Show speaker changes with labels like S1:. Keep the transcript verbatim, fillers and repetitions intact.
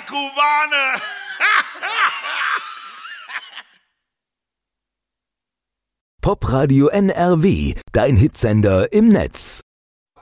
S1: Kubane!
S2: Popradio N R W, dein Hitsender im Netz.